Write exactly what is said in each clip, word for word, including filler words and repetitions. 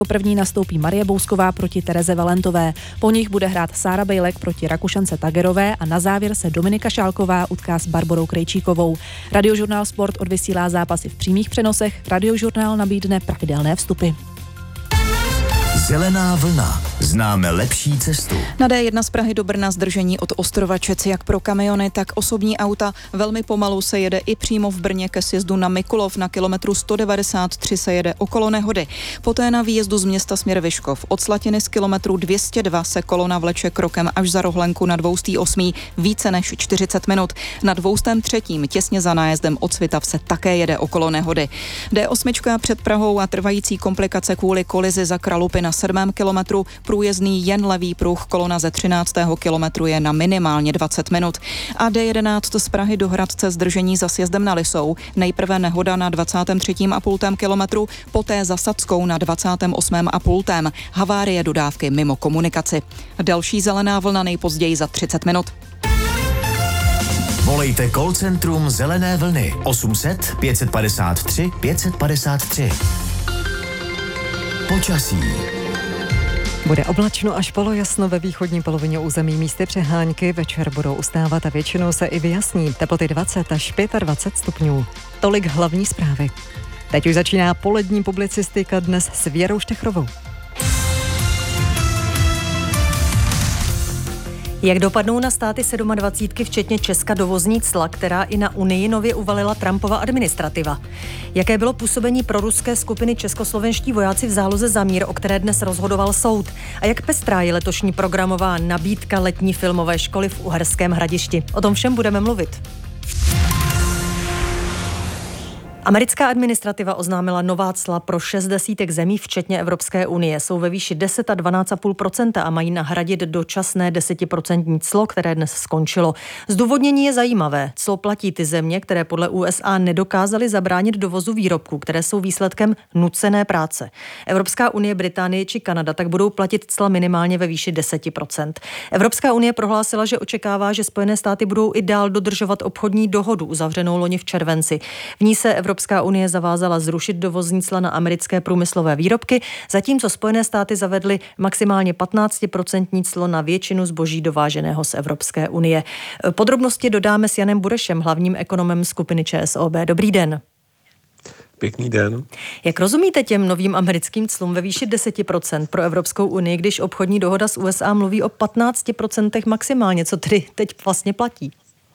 První nastoupí Marie Bousková proti Tereze Valentové. Po nich bude hrát Sára Bejlek proti Rakušance Tagerové a na závěr se Dominika Šálková utká s Barborou Krejčíkovou. Radiožurnál Sport odvysílá zápasy v přímých přenosech. Radiožurnál nabídne pravidelné vstupy. Zelená vlna. Známe lepší cestu. Na D jedna z Prahy do Brna zdržení od Ostrovačec jak pro kamiony, tak osobní auta. Velmi pomalu se jede i přímo v Brně ke sjezdu na Mikulov. Na kilometru sto devadesát tři se jede okolo nehody. Poté na výjezdu z města směr Vyškov. Od Slatiny z kilometru dvě stě dva se kolona vleče krokem až za Rohlenku na dvoustý osmý více než čtyřicet minut. Na dvoustém třetím těsně za nájezdem od Svitav se také jede okolo nehody. D osm před Prahou a trvající komplikace kvůli kolizi za Kralupy na sedmém kilometru, průjezdný jen levý pruh, kolona ze třináctého kilometru je na minimálně dvacet minut. A D jedenáct z Prahy do Hradce zdržení za sjezdem na Lisou. Nejprve nehoda na dvacátém třetím a půltém kilometru, poté za Sadskou na dvacátém osmém a půltém. Havárie dodávky mimo komunikaci. Další zelená vlna nejpozději za třicet minut. Volejte call centrum Zelené vlny osm set pět padesát tři pět padesát tři. Počasí. Bude oblačno až polojasno ve východní polovině území, místy přehánky, večer budou ustávat a většinou se i vyjasní. Teploty dvacet až dvacet pět stupňů. Tolik hlavní zprávy. Teď už začíná polední publicistika dnes s Věrou Štechrovou. Jak dopadnou na státy sedmadvacítky, včetně Česka, dovozní cla, která i na Unii nově uvalila Trumpova administrativa? Jaké bylo působení proruské skupiny českoslovenští vojáci v záloze za mír, o které dnes rozhodoval soud? A jak pestrá je letošní programová nabídka letní filmové školy v Uherském Hradišti? O tom všem budeme mluvit. Americká administrativa oznámila nová cla pro šest desítek zemí, včetně Evropské unie. Jsou ve výši deset a dvanáct celá pět procenta a mají nahradit dočasné desetiprocentní clo, které dnes skončilo. Zdůvodnění je zajímavé. Clo platí ty země, které podle U S A nedokázaly zabránit dovozu výrobků, které jsou výsledkem nucené práce. Evropská unie, Británie či Kanada tak budou platit cla minimálně ve výši deset procent. Evropská unie prohlásila, že očekává, že Spojené státy budou i dál dodržovat obchodní dohodu uzavřenou loni v červenci. V ní se Evropská unie zavázala zrušit dovozní cla na americké průmyslové výrobky, zatímco Spojené státy zavedly maximálně patnáctiprocentní clo na většinu zboží dováženého z Evropské unie. Podrobnosti dodáme s Janem Burešem, hlavním ekonomem skupiny Č S O B. Dobrý den. Pěkný den. Jak rozumíte těm novým americkým clům ve výši deset procent pro Evropskou unii, když obchodní dohoda s U S A mluví o patnáct procent maximálně, co tedy teď vlastně platí?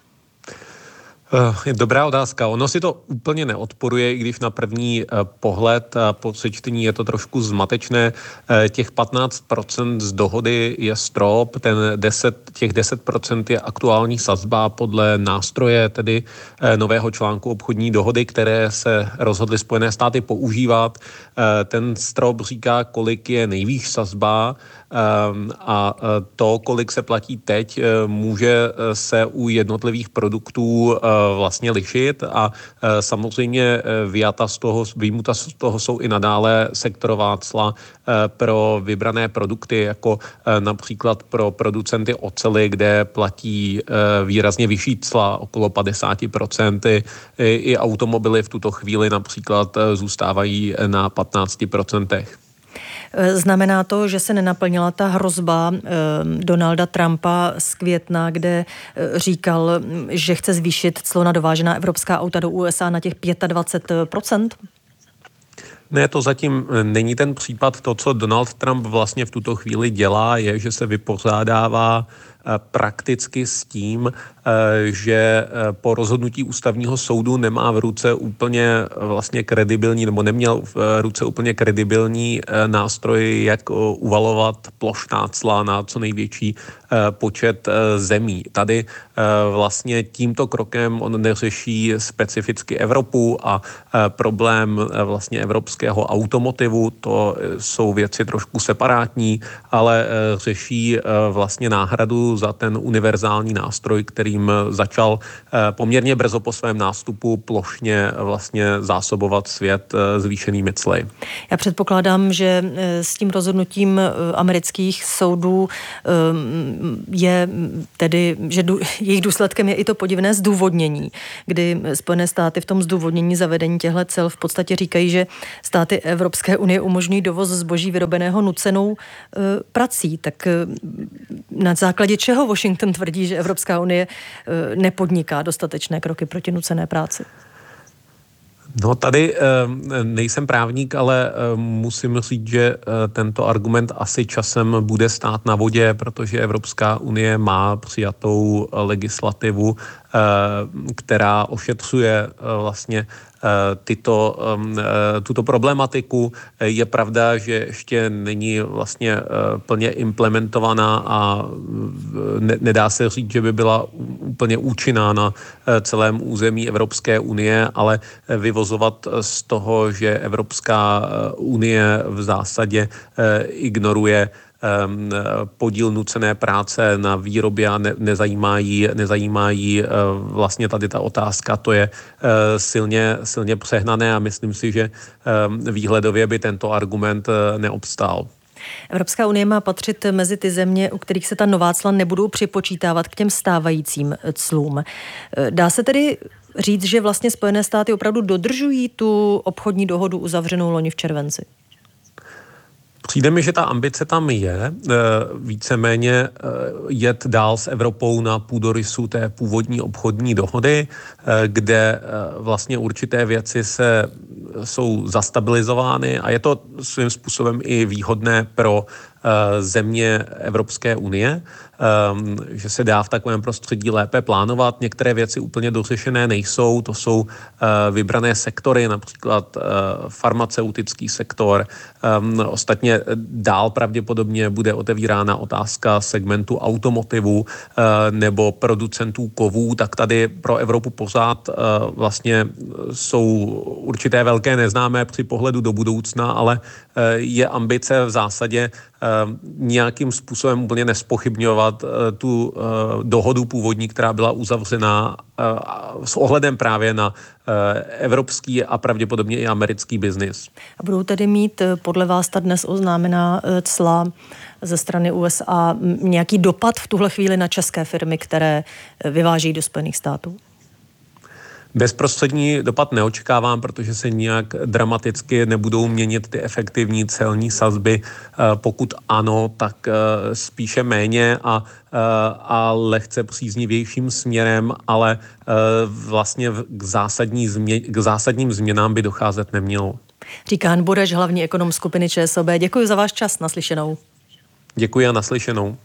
Je dobrá otázka. Ono si to úplně neodporuje, i když na první pohled po sečtení je to trošku zmatečné. Těch patnáct procent z dohody je strop, ten deset, těch deset procent je aktuální sazba podle nástroje, tedy nového článku obchodní dohody, které se rozhodly Spojené státy používat. Ten strop říká, kolik je nejvýš sazba, a to, kolik se platí teď, může se u jednotlivých produktů vlastně lišit a samozřejmě vyjata z toho, vyjmuta z toho jsou i nadále sektorová cla pro vybrané produkty, jako například pro producenty oceli, kde platí výrazně vyšší cla, okolo padesát procent. I automobily v tuto chvíli například zůstávají na patnáct procent. Znamená to, že se nenaplnila ta hrozba eh, Donalda Trumpa z května, kde eh, říkal, že chce zvýšit clo na dovážená evropská auta do U S A na těch dvacet pět procent? Ne, to zatím není ten případ. To, co Donald Trump vlastně v tuto chvíli dělá, je, že se vypořádává prakticky s tím, že po rozhodnutí ústavního soudu nemá v ruce úplně vlastně kredibilní, nebo neměl v ruce úplně kredibilní nástroj, jak uvalovat plošná cla na co největší počet zemí. Tady vlastně tímto krokem on neřeší specificky Evropu a problém vlastně evropského automotivu, to jsou věci trošku separátní, ale řeší vlastně náhradu považuji za ten univerzální nástroj, kterým začal poměrně brzo po svém nástupu plošně vlastně zásobovat svět zvýšenými cly. Já předpokládám, že s tím rozhodnutím amerických soudů je tedy, že jejich důsledkem je i to podivné zdůvodnění, kdy Spojené státy v tom zdůvodnění zavedení těchto cel v podstatě říkají, že státy Evropské unie umožňují dovoz zboží vyrobeného nucenou prací. Tak na základě čeho Washington tvrdí, že Evropská unie nepodniká dostatečné kroky proti nucené práci? No tady nejsem právník, ale musím říct, že tento argument asi časem bude stát na vodě, protože Evropská unie má přijatou legislativu, která ošetřuje vlastně tyto, tuto problematiku. Je pravda, že ještě není vlastně plně implementovaná a nedá se říct, že by byla úplně účinná na celém území Evropské unie, ale vyvozovat z toho, že Evropská unie v zásadě ignoruje podíl nucené práce na výrobě a ne, nezajímají, nezajímají vlastně tady ta otázka, to je silně, silně přehnané a myslím si, že výhledově by tento argument neobstál. Evropská unie má patřit mezi ty země, u kterých se ta nová cla nebudou připočítávat k těm stávajícím clům. Dá se tedy říct, že vlastně Spojené státy opravdu dodržují tu obchodní dohodu uzavřenou loni v červenci? Přijde mi, že ta ambice tam je, víceméně jet dál s Evropou na půdorysu té původní obchodní dohody, kde vlastně určité věci se, jsou zastabilizovány a je to svým způsobem i výhodné pro země Evropské unie, že se dá v takovém prostředí lépe plánovat. Některé věci úplně dořešené nejsou, to jsou vybrané sektory, například farmaceutický sektor. Ostatně dál pravděpodobně bude otevírána otázka segmentu automotivu nebo producentů kovů, tak tady pro Evropu pořád vlastně jsou určité velké neznámé při pohledu do budoucna, ale je ambice v zásadě nějakým způsobem úplně nespochybňovat tu dohodu původní, která byla uzavřená s ohledem právě na evropský a pravděpodobně i americký biznis. A budou tedy mít podle vás ta dnes oznámená cla ze strany U S A nějaký dopad v tuhle chvíli na české firmy, které vyváží do Spojených států? Bezprostřední dopad neočekávám, protože se nijak dramaticky nebudou měnit ty efektivní celní sazby. Pokud ano, tak spíše méně a, a lehce příznivějším směrem, ale vlastně k, zásadní změ, k zásadním změnám by docházet nemělo. Říká Han Bureš, hlavní ekonom skupiny ČSOB. Děkuji za váš čas, naslyšenou. Děkuji a naslyšenou.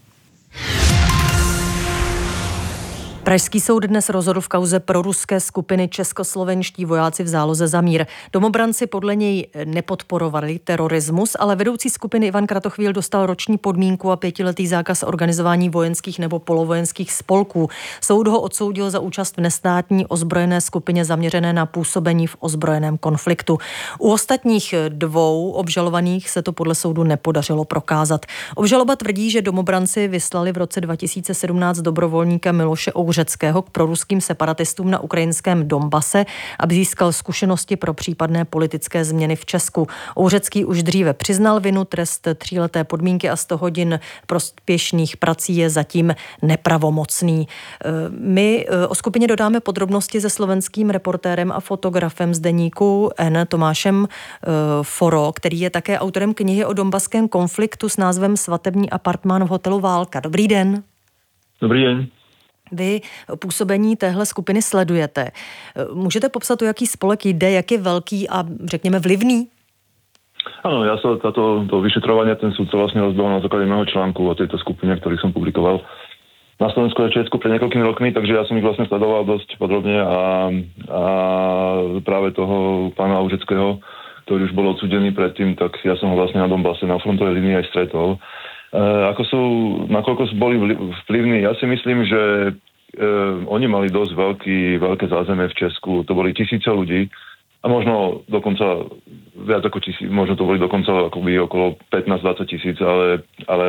Pražský soud dnes rozhodl v kauze proruské skupiny Českoslovenští vojáci v záloze za mír. Domobranci podle něj nepodporovali terorismus, ale vedoucí skupiny Ivan Kratochvíl dostal roční podmínku a pětiletý zákaz organizování vojenských nebo polovojenských spolků. Soud ho odsoudil za účast v nestátní ozbrojené skupině zaměřené na působení v ozbrojeném konfliktu. U ostatních dvou obžalovaných se to podle soudu nepodařilo prokázat. Obžaloba tvrdí, že domobranci vyslali v roce dva tisíce sedmnáct dobrovolníka Miloše Ouřeckého k proruským separatistům na ukrajinském Donbase, aby získal zkušenosti pro případné politické změny v Česku. Ouřecký už dříve přiznal vinu, trest tříleté podmínky a sto hodin prospěšných prací je zatím nepravomocný. My o skupině dodáme podrobnosti se slovenským reportérem a fotografem z deníku N Tomášem Foro, který je také autorem knihy o donbaském konfliktu s názvem Svatební apartmán v hotelu Válka. Dobrý den. Dobrý den. Vy působení téhle skupiny sledujete. Můžete popsat, o jaký spolek jde, jak je velký a řekněme vlivný? Áno, ja sa táto to vyšetrovanie, ten súd sa vlastne rozbehol na základe môjho článku o tejto skupine, ktorý som publikoval na Slovensku a Česku pred niekoľkými rokmi, takže ja som ich vlastne sledoval dosť podrobne a, a práve toho pána Ouřeckého, ktorý už bol odsúdený predtým, tak ja som ho vlastne na Donbase na frontovej linii aj stretol. E, ako sú, nakoľko boli vplyvní, ja si myslím, že e, oni mali dosť veľký, veľké zázemie v Česku, to boli tisíce ľudí, a možno dokonca viac ako tisíc, možno to boli dokonca akoby okolo pätnásť dvadsať tisíc, ale, ale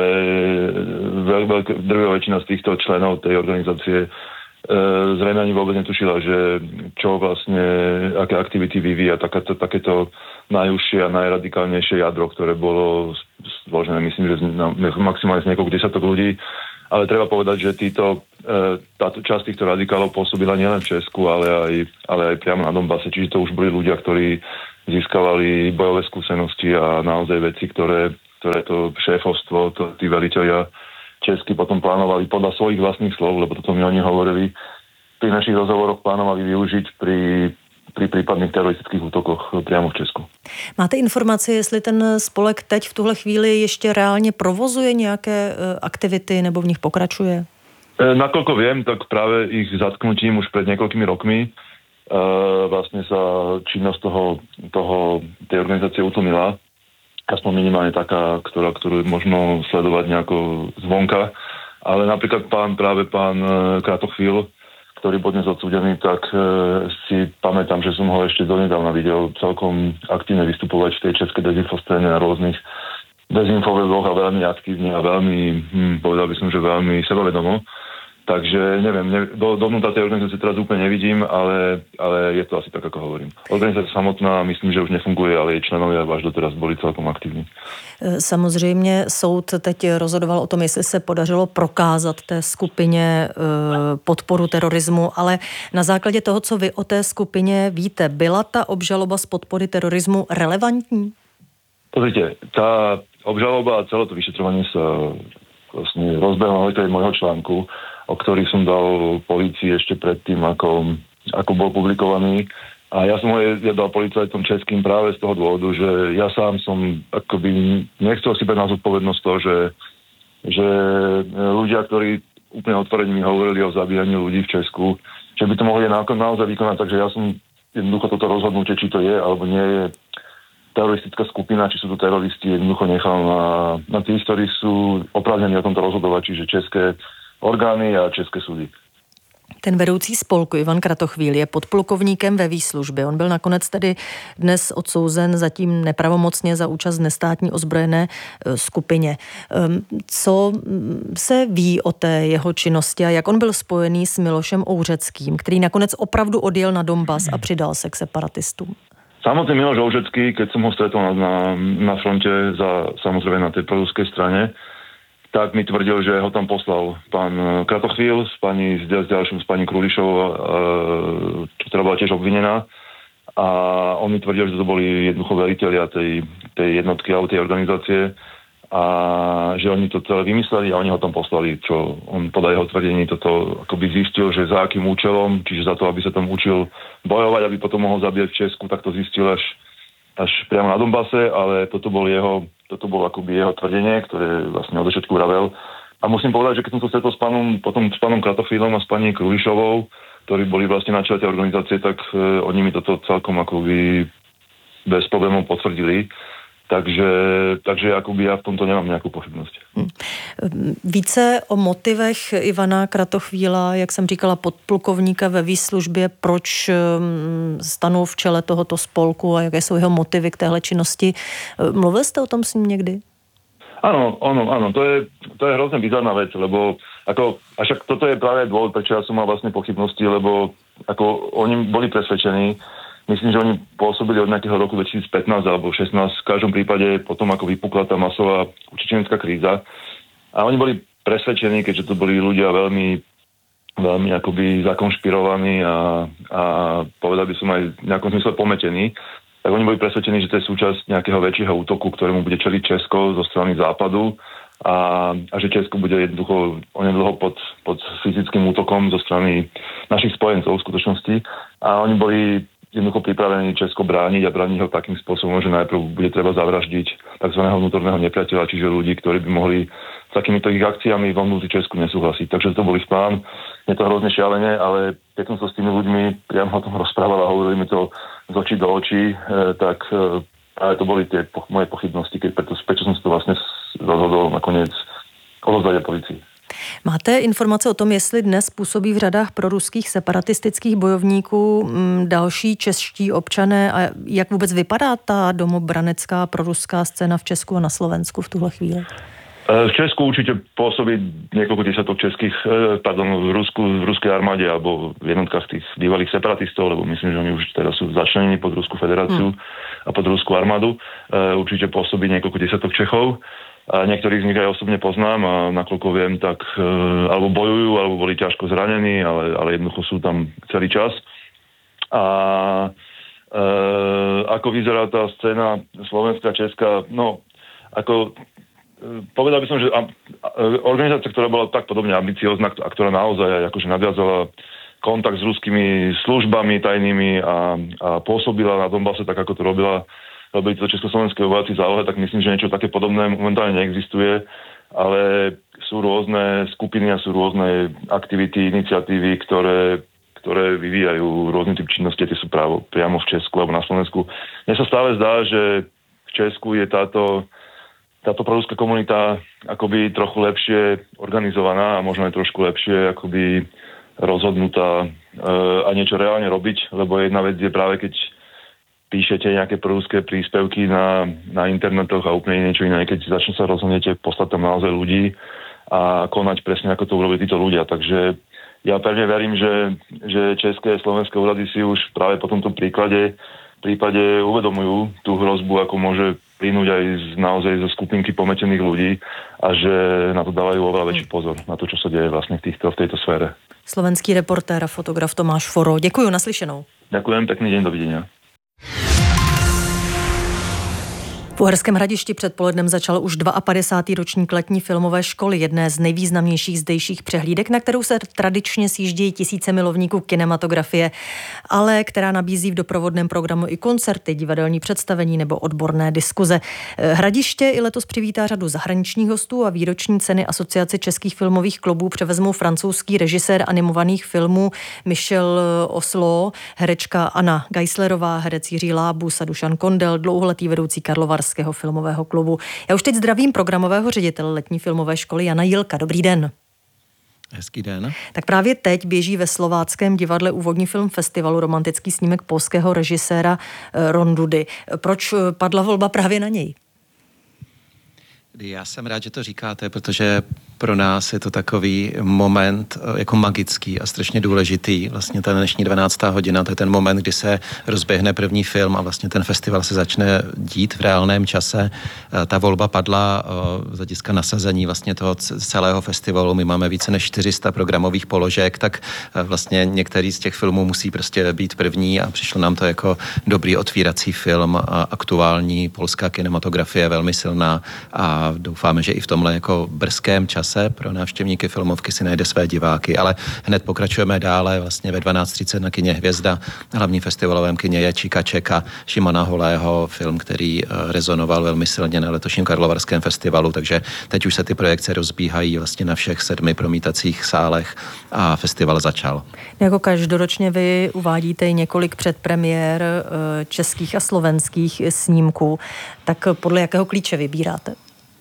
veľ, veľká drvivá väčšina z týchto členov tej organizácie e, zrejme ani vôbec netušila, že čo vlastne, aké aktivity vyvíja takéto, takéto najúžšie a najradikálnejšie jadro, ktoré bolo zložené, myslím, že na, maximálne z niekoľko desiatok ľudí. Ale treba povedať, že títo, e, táto časť týchto radikálov pôsobila nielen v Česku, ale aj, ale aj priamo na Donbase. Čiže to už boli ľudia, ktorí získavali bojové skúsenosti a naozaj veci, ktoré, ktoré to šéfovstvo, to, tí velitelia česky potom plánovali podľa svojich vlastných slov, lebo toto mi oni hovorili, pri našich rozhovoroch plánovali využiť pri, pri prípadných teroristických útokoch priamo v Česku. Máte informace, jestli ten spolek teď v tuhle chvíli ještě reálně provozuje nějaké aktivity nebo v nich pokračuje? E, nakoľko viem, tak práve ich zatknutím už pred niekoľkými rokmi e, vlastne sa činnosť toho, toho, tej organizácie utlmila. Aspoň minimálne taká, ktorá, ktorú možno sledovať nejako zvonka. Ale napríklad pán, práve pán Kratochvíl, ktorý bol dnes odsúdený, tak e, si pamätám, že som ho ešte donedávna videl celkom aktívne vystupovať v tej českej dezinfoscéne na rôznych dezinfoweboch a veľmi aktívne a veľmi, hm, povedal by som, že veľmi sebavedomo. Takže neviem, ne, do, dovnútra tej organizácie teraz úplne nevidím, ale, ale je to asi tak, ako hovorím. Organizácia samotná myslím, že už nefunguje, ale jej členovia až doteraz boli celkom aktívni. Samozřejmě soud teď rozhodoval o tom, jestli se podařilo prokázat té skupině podporu terorismu, ale na základě toho, co vy o té skupině víte, byla ta obžaloba z podpory terorismu relevantní? Pozrite, tá obžaloba a celé to vyšetrovanie sa vlastne rozbehlo na môjho článku, o ktorých som dal polícii ešte predtým, ako, ako bol publikovaný. A ja som ho ja dal policajtom českým práve z toho dôvodu, že ja sám som akoby nechcel si brať na zodpovednosť to, že, že ľudia, ktorí úplne otvorene mi hovorili o zabíjaní ľudí v Česku, že by to mohli na, naozaj vykonať. Takže ja som jednoducho toto rozhodnutie, či to je alebo nie je teroristická skupina, či sú to teroristi, jednoducho nechal na, na tých, ktorí sú oprávnení o tomto rozhodovať, čiže české orgány a české súdy. Ten vedoucí spolku Ivan Kratochvíl je podplukovníkem ve výslužbě. On byl nakonec tedy dnes odsouzen zatím nepravomocně za účast v nestátní ozbrojené skupině. Co se ví o té jeho činnosti a jak on byl spojený s Milošem Ouřeckým, který nakonec opravdu odjel na Donbas a přidal se k separatistům? Samotný Miloš Ouřecký, keď som ho stretol na, na, na fronte, za, samozrejme na tej proruskej strane, tak mi tvrdil, že ho tam poslal pán Kratochvíl s pani, s ďalším, s pani Krulišovou, e, ktorá bola tiež obvinená. A on mi tvrdil, že to boli jednoducho velitelia tej, tej jednotky alebo tej organizácie a že oni to celé vymysleli a oni ho tam poslali, čo on podľa jeho tvrdení toto akoby zistil, že za akým účelom, čiže za to, aby sa tam učil bojovať, aby potom mohol zabíjať v Česku, tak to zistil až, až priamo na Donbase, ale toto bol jeho, toto bol akoby jeho tvrdenie, ktoré vlastne od začiatku vravel. A musím povedať, že keď som sa stretol s pánom, potom s pánom Kratochvílom a s pani Krulišovou, ktorí boli vlastne na čele tej organizácie, tak e, oni mi toto celkom akoby bez problémov potvrdili. Takže, takže akoby ja v tomto nemám nejakú pochybnosť. Více o motivech Ivana Kratochvíla, jak jsem říkala, podplukovníka ve výslužbě, proč stanul v čele tohoto spolku a jaké jsou jeho motivy k téhle činnosti. Mluvil jste o tom s ním někdy? Áno, áno, áno, to je, to je hrozne bizarná vec, lebo ako, a však toto je práve dôvod, prečo ja som mal vlastne pochybnosti, lebo ako oni boli presvedčení. Myslím, že oni pôsobili od nejakého roku dvetisícpätnásť alebo šestnásť, v každom prípade potom, ako vypukla tá masová čečenská kríza. A oni boli presvedčení, keďže to boli ľudia veľmi, veľmi akoby zakonšpirovaní a, a povedal by som aj v nejakom zmysle pometení, tak oni boli presvedčení, že to je súčasť nejakého väčšieho útoku, ktorému bude čeliť Česko zo strany západu a, a že Česko bude jednoducho onedlho pod, pod fyzickým útokom zo strany našich spojencov v skutočnosti. A oni boli jednoducho pripravení Česko brániť a brániť ho takým spôsobom, že najprv bude treba zavraždiť tzv. Vnútorného nepriateľa, čiže ľudí, ktorí by mohli s takýmito ich akciami vo vnútri Česku nesúhlasiť. Takže to bol ich plán. Je to hrozne šialené, ale keď som sa s tými ľuďmi priamo o tom rozprával a hovorili mi to z očí do očí, e, tak e, ale to boli tie po, moje pochybnosti, keď preto, prečo som si to vlastne rozhodol nakoniec odovzdať policii. Máte informace o tom, jestli dnes působí v řadách proruských separatistických bojovníků další čeští občané a jak vůbec vypadá ta domobranecká proruská scéna v Česku a na Slovensku v tuhle chvíli? V Česku určite pôsobí niekoľko desiatok českých, pardon, v, Rusku, v ruskej armáde alebo v jednotkách tých bývalých separatistov, lebo myslím, že oni už teraz sú začlenení pod Ruskú federáciu mm. a pod Ruskú armádu. Určite pôsobí niekoľko desiatok Čechov. A niektorých z nich aj osobne poznám a nakoľko viem, tak alebo bojujú, alebo boli ťažko zranení, ale, ale jednoducho sú tam celý čas. A e, ako vyzerá tá scéna slovenská, česká, no ako povedal by som, že organizácia, ktorá bola tak podobne ambiciózna a ktorá naozaj akože nadviazala kontakt s ruskými službami tajnými a, a pôsobila na Donbase tak, ako to robila, robili to československé vojaci zálohe, tak myslím, že niečo také podobné momentálne neexistuje, ale sú rôzne skupiny a sú rôzne aktivity, iniciatívy, ktoré, ktoré vyvíjajú rôzny typ činnosti, tie sú právo priamo v Česku alebo na Slovensku. Mne sa stále zdá, že v Česku je táto táto proruská komunita akoby trochu lepšie organizovaná a možno aj trošku lepšie akoby rozhodnutá e, a niečo reálne robiť, lebo jedna vec je práve, keď píšete nejaké proruské príspevky na, na internetoch a úplne niečo iné, keď začne sa rozhodnete poslať tam naozaj ľudí a konať presne ako to urobili títo ľudia. Takže ja pevne verím, že, že české a slovenské úrady si už práve po tomto príklade prípade uvedomujú tú hrozbu, ako môže plynúť aj z, naozaj zo skupinky pometených ľudí a že na to dávajú oveľa väčší pozor, na to, čo sa deje vlastne v, týchto, v tejto sfére. Slovenský reportér a fotograf Tomáš Foro. Děkuju, naslyšenou. Ďakujem, pekný deň, dovidenia. V Uherském Hradišti předpolednem začal už padesátý druhý ročník letní filmové školy, jedné z nejvýznamnějších zdejších přehlídek, na kterou se tradičně sjíždějí tisíce milovníků kinematografie, ale která nabízí v doprovodném programu i koncerty, divadelní představení nebo odborné diskuze. Hradiště i letos přivítá řadu zahraničních hostů a výroční ceny Asociace českých filmových klubů převezmou francouzský režisér animovaných filmů Michel Oslo, herečka Anna Geislerová, herec Jiří Lábus a Dušan Kondel, dlouholetý vedoucí Karlovarského filmového klubu. Já už teď zdravím programového ředitele letní filmové školy Jana Jilka. Dobrý den. Hezký den. Tak právě teď běží ve Slováckém divadle úvodní film festivalu romantický snímek polského režiséra Rondudy. Proč padla volba právě na něj? Já jsem rád, že to říkáte, protože pro nás je to takový moment jako magický a strašně důležitý. Vlastně ta dnešní dvanáctá hodina, to je ten moment, kdy se rozběhne první film a vlastně ten festival se začne dít v reálném čase. Ta volba padla z hlediska nasazení vlastně toho celého festivalu. My máme více než čtyři sta programových položek, tak vlastně některý z těch filmů musí prostě být první a přišlo nám to jako dobrý otvírací film a aktuální polská kinematografie je velmi silná a doufáme, že i v tomhle jako brzkém čase pro návštěvníky filmovky si najde své diváky, ale hned pokračujeme dále vlastně ve dvanáct třicet na kině Hvězda, hlavní festivalovém kině je Čika Čeka Šimona Holého, film, který rezonoval velmi silně na letošním Karlovarském festivalu, takže teď už se ty projekce rozbíhají vlastně na všech sedmi promítacích sálech a festival začal. Jako každoročně vy uvádíte několik předpremiér českých a slovenských snímků, tak podle jakého klíče vybíráte?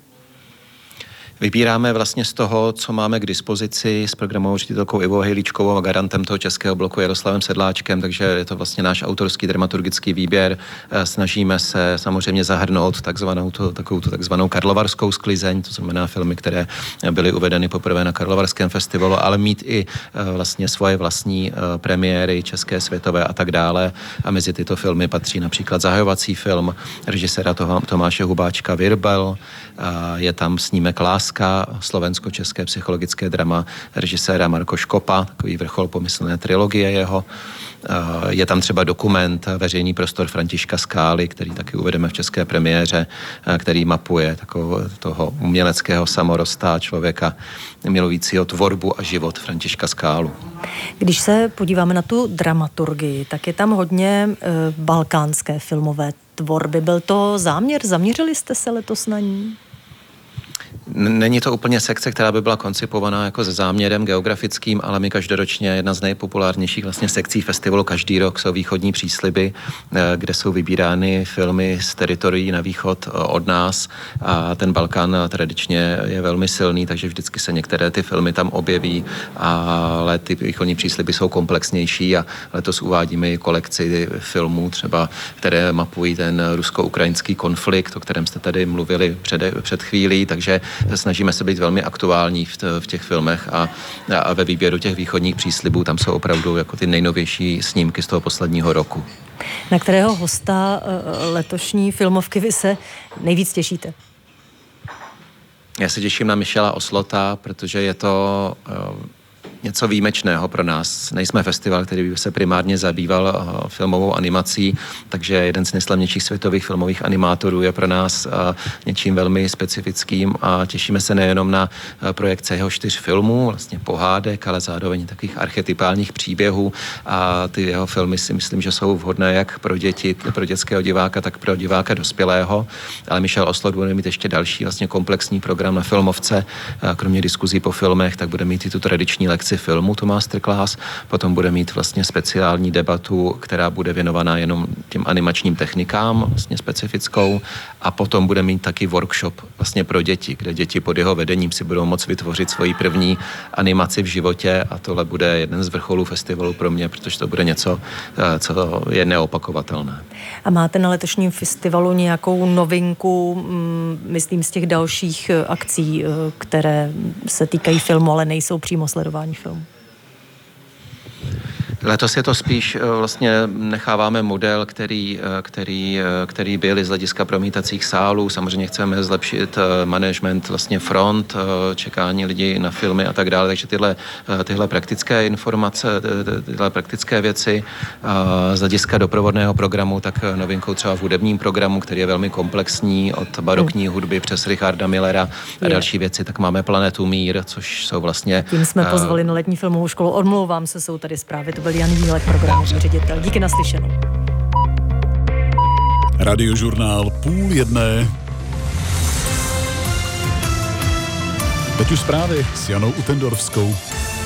Vybíráme vlastně z toho, co máme k dispozici s programovou ředitelkou Ivou Hejlíčkovou a garantem toho českého bloku Jaroslavem Sedláčkem, takže je to vlastně náš autorský dramaturgický výběr. Snažíme se samozřejmě zahrnout takzvanou tu, takovou tu takzvanou karlovarskou sklizeň, to znamená filmy, které byly uvedeny poprvé na Karlovarském festivalu, ale mít i vlastně svoje vlastní premiéry české, světové a tak dále. A mezi tyto filmy patří například zahajovací film režiséra Tomáše Hubáčka Virbel, je tam snímek Láska, slovensko-české psychologické drama režiséra Marko Škopa, takový vrchol pomyslné trilogie jeho. Je tam třeba dokument Veřejný prostor Františka Skály, který taky uvedeme v české premiéře, který mapuje takového toho uměleckého samorosta člověka milujícího tvorbu a život Františka Skálu. Když se podíváme na tu dramaturgii, tak je tam hodně e, balkánské filmové tvorby. Byl to záměr? Zaměřili jste se letos na ní? Není to úplně sekce, která by byla koncipovaná jako se záměrem geografickým, ale my každoročně jedna z nejpopulárnějších vlastně sekcí festivalu každý rok jsou východní přísliby, kde jsou vybírány filmy z teritorií na východ od nás a ten Balkán tradičně je velmi silný, takže vždycky se některé ty filmy tam objeví, ale ty východní přísliby jsou komplexnější a letos uvádíme i kolekci filmů třeba, které mapují ten rusko-ukrajinský konflikt, o kterém jste tady mluvili před, před chvílí, takže snažíme se být velmi aktuální v, v těch filmech a, a ve výběru těch východních příslibů tam jsou opravdu jako ty nejnovější snímky z toho posledního roku. Na kterého hosta letošní filmovky vy se nejvíc těšíte? Já se těším na Michela Oslota, protože je to něco výjimečného pro nás. Nejsme festival, který by se primárně zabýval filmovou animací, takže jeden z nejslavnějších světových filmových animátorů je pro nás něčím velmi specifickým a těšíme se nejenom na projekce jeho čtyř filmů, vlastně pohádek, ale zároveň takových archetypálních příběhů a ty jeho filmy si myslím, že jsou vhodné jak pro děti, pro dětského diváka, tak pro diváka dospělého, ale Michel Oslot bude mít ještě další vlastně komplexní program na filmovce, kromě diskuzí po filmech, tak bude mít i tu tradiční lekci filmu, to masterclass, potom bude mít vlastně speciální debatu, která bude věnovaná jenom těm animačním technikám, vlastně specifickou, a potom bude mít taky workshop vlastně pro děti, kde děti pod jeho vedením si budou moct vytvořit svoji první animaci v životě a tohle bude jeden z vrcholů festivalu pro mě, protože to bude něco, co je neopakovatelné. A máte na letošním festivalu nějakou novinku, myslím z těch dalších akcí, které se týkají filmu, ale nejsou přímo sledování filmu? Letos je to spíš vlastně necháváme model, který, který, který byl z hlediska promítacích sálů. Samozřejmě chceme zlepšit management vlastně front, čekání lidí na filmy a tak dále. Takže tyhle, tyhle praktické informace, tyhle praktické věci z hlediska doprovodného programu, tak novinkou třeba v hudebním programu, který je velmi komplexní od barokní hudby přes Richarda Millera a další věci, tak máme Planetu Mír, což jsou vlastně... Tím jsme pozvali na letní filmovou školu. Odmlouvám se, jsou tady zprávy. To byl Jan Vílek, programový ředitel. Díky, naslyšenou. Radiožurnál půl jedné. Teď už zprávy s Janou Utendorfskou.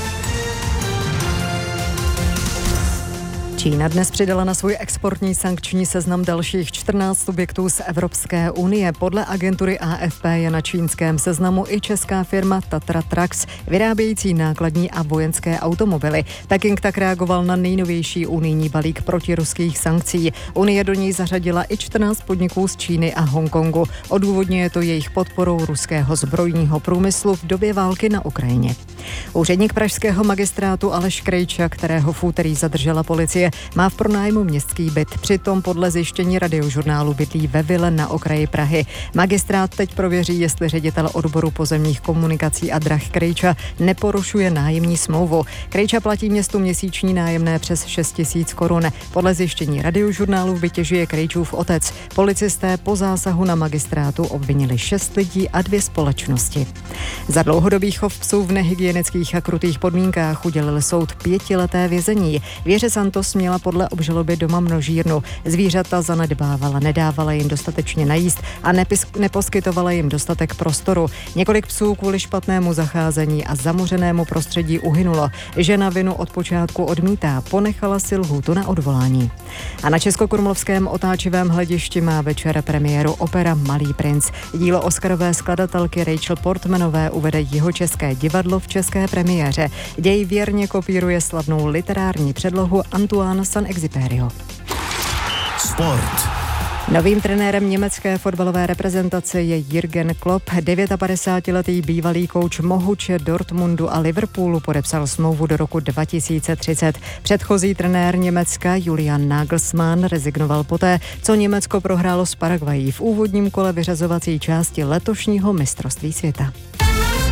Čína dnes přidala na svůj exportní sankční seznam dalších čtrnáct subjektů z Evropské unie. Podle agentury A F P je na čínském seznamu i česká firma Tatra Trucks, vyrábějící nákladní a vojenské automobily. Peking tak reagoval na nejnovější unijní balík protiruských sankcí. Unie do něj zařadila i čtrnáct podniků z Číny a Hongkongu. Odůvodňuje to jejich podporou ruského zbrojního průmyslu v době války na Ukrajině. Úředník pražského magistrátu Aleš Krejča, kterého v úterý zadržela policie, má v pronájmu městský byt. Přitom podle zjištění Radiožurnálu bydlí ve vile na okraji Prahy. Magistrát teď prověří, jestli ředitel odboru pozemních komunikací a drah Krejča neporušuje nájemní smlouvu. Krejča platí městu měsíční nájemné přes šest tisíc korun. Podle zjištění Radiožurnálu vytěžuje Krejčův otec. Policisté po zásahu na magistrátu obvinili šest lidí a dvě společnosti. Za dlouhodobý chov psů v nehygienických a krutých podmínkách udělil soud pětileté vězení. Věře Santos měla podle obžaloby doma množírnu. Zvířata zanedbávala, nedávala jim dostatečně najíst a nepis- neposkytovala jim dostatek prostoru. Několik psů kvůli špatnému zacházení a zamořenému prostředí uhynulo. Žena vinu od počátku odmítá, ponechala si lhůtu na odvolání. A na českokrumlovském otáčivém hledišti má večer premiéru opera Malý princ. Dílo oscarové skladatelky Rachel Portmanové uvede jihočeské divadlo v české premiéře. Děj věrně kopíruje slavnou literární předlohu Antoine Saint-Exupéryho. Sport. Novým trenérem německé fotbalové reprezentace je Jürgen Klopp. padesátdevětiletý bývalý kouč Mohuče, Dortmundu a Liverpoolu podepsal smlouvu do roku dva tisíce třicet. Předchozí trenér Německa Julian Nagelsmann rezignoval poté, co Německo prohrálo s Paraguayí v úvodním kole vyřazovací části letošního mistrovství světa.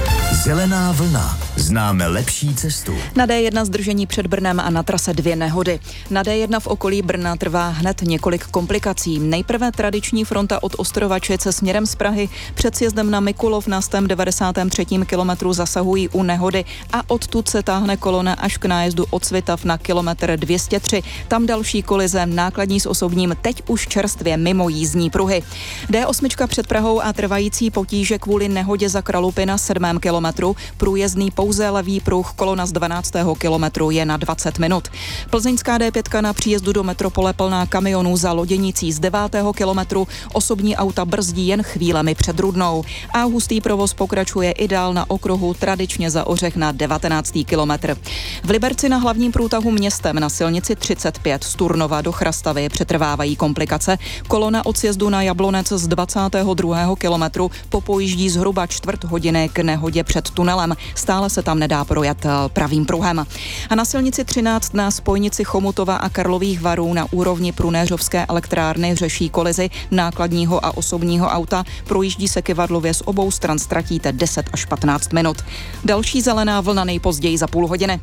Zelená vlna. Známe lepší cestu. Na D jedna zdržení před Brnem a na trase dvě nehody. Na D jedna v okolí Brna trvá hned několik komplikací. Nejprve tradiční fronta od Ostrovačice směrem z Prahy před sjezdem na Mikulov na sto devadesátém třetím kilometru zasahují u nehody a odtud se táhne kolona až k nájezdu od Svitav na kilometr dvě stě tři. Tam další kolize, nákladní s osobním, teď už čerstvě mimo jízdní pruhy. D osm před Prahou a trvající potíže kvůli nehodě za Kralupy na sedmém kilometru. Průjezdný pouze levý pruh, kolona z dvanáctého kilometru je na dvacet minut. Plzeňská D pět na příjezdu do metropole plná kamionů za Loděnicí z devátého kilometru. Osobní auta brzdí jen chvílemi před Rudnou. A hustý provoz pokračuje i dál na okruhu, tradičně za Ořech na devatenáctý kilometr. V Liberci na hlavním průtahu městem na silnici třicet pět z Turnova do Chrastavy přetrvávají komplikace. Kolona od sjezdu na Jablonec z dvacátého druhého kilometru popojíždí zhruba čtvrt hodiny k nehodě před tunelem. Stále se tam nedá projet pravým pruhem. A na silnici třináct na spojnici Chomutova a Karlových Varů na úrovni Prunéřovské elektrárny řeší kolizi nákladního a osobního auta. Projíždí se kyvadlově z obou stran, ztratíte deset až patnáct minut. Další zelená vlna nejpozději za půl hodiny.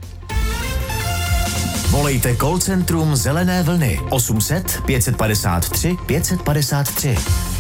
Volejte call centrum Zelené vlny osm set pět padesát tři pět padesát tři.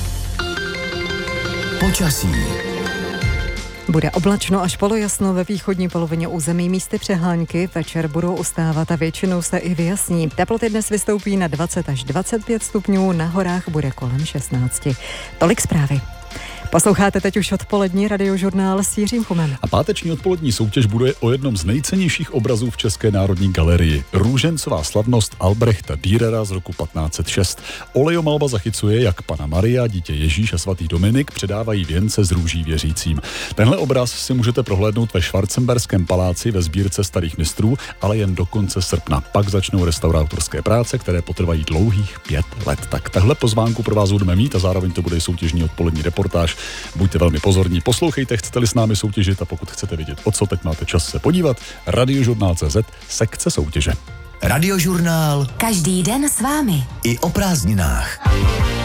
Počasí. Bude oblačno až polojasno ve východní polovině území, místy přehánky, večer budou ustávat a většinou se i vyjasní. Teploty dnes vystoupí na dvacet až dvacet pět stupňů, na horách bude kolem šestnáct. Tolik zprávy. Posloucháte teď už odpolední radiožurnál s Jiřím Chumem. A páteční odpolední soutěž bude o jednom z nejcennějších obrazů v České národní galerii. Růžencová slavnost Albrechta Dürera z roku patnáct set šest. Olejomalba zachycuje, jak Panna Maria, dítě Ježíš a svatý Dominik předávají věnce z růží věřícím. Tenhle obraz si můžete prohlédnout ve Schwarzenberském paláci ve sbírce starých mistrů, ale jen do konce srpna. Pak začnou restaurátorské práce, které potrvají dlouhých pět let. Tak tahle pozvánku pro vás budeme mít a zároveň to bude soutěžní odpolední reportáž. Buďte velmi pozorní, poslouchejte, chcete-li s námi soutěžit a pokud chcete vědět, o co teď máte čas se podívat, radiožurnál tečka cé zet, sekce soutěže. Radiožurnál. Každý den s vámi. I o prázdninách.